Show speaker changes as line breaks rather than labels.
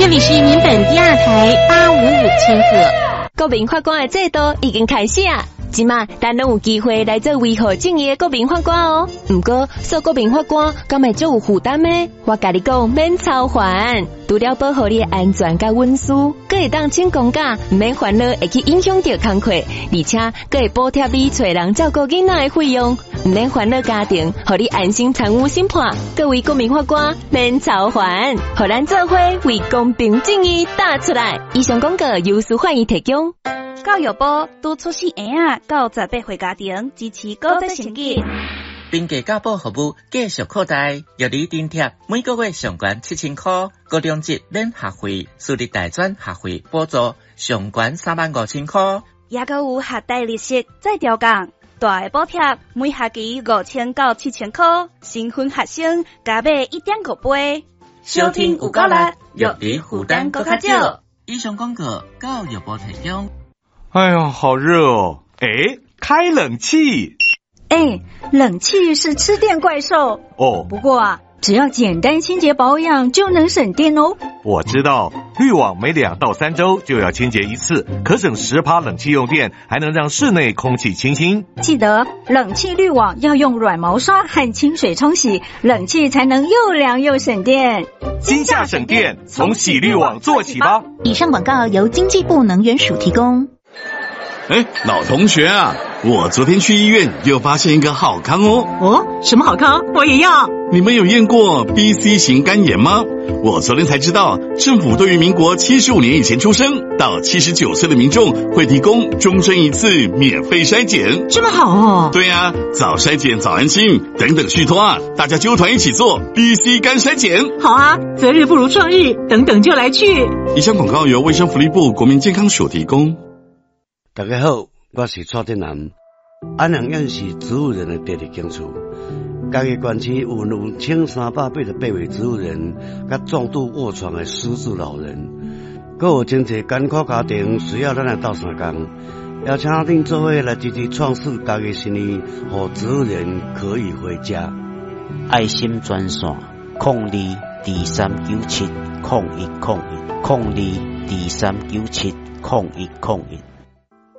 这里是民本第二台855千赫。
国民法官的制度已经开始啊！即马咱拢有机会来做维护正义的国民法官哦。不过做国民法官敢会足有负担呢？我甲你讲，免操烦，除了保护你的安全甲稳私，阁会当请公假，唔免烦恼会去影响到工课，而且阁会补贴你找人照顾囡仔的费用，唔免烦恼家庭，互你安心参与审判。各位国民法官免操烦，互咱做伙为公平正义打出来。以上广告由司法院提供。
教育部拄出生儿到18岁家庭支持高职成绩。
并家教保服务继续扩大，由你津贴每个月上悬7000块，高中级免学费，私立大专学费补助上悬35000块，
也阁有学贷利息再调降，大的补贴每学期5000到7000块，新婚学生加买1.5倍。
收听有够力，育儿负担搁较少。以上广告教育部提供。
哎呀，好热哦！哎，开冷气。
哎，冷气是吃电怪兽
哦。
不过啊，只要简单清洁保养就能省电哦。
我知道，滤网每2到3周就要清洁一次，可省10%冷气用电，还能让室内空气清新。
记得冷气滤网要用软毛刷和清水冲洗，冷气才能又凉又省电。
今夏省电，从洗滤网做起吧。
以上广告由经济部能源署提供。
哎，老同学啊，我昨天去医院又发现一个好康哦。
哦，什么好康？我也要。
你们有验过 BC 型肝炎吗？我昨天才知道，政府对于民国75年以前出生到79岁的民众会提供终身一次免费筛检。
这么好哦。
对啊，早筛检早安心，等等续托啊，大家揪团一起做 BC 肝筛检。
好啊，择日不如撞日，等等就来去。
以上广告由卫生福利部国民健康署提供。
大家好，我是蔡振南。安阳县是植物人的第二警处，家己县区有1388位植物人，甲重度卧床的失智老人，还有真侪艰苦家庭需要咱来斗相共，邀请恁做伙来支持创始家己生意，让植物人可以回家。
爱心专线02239701010223970101。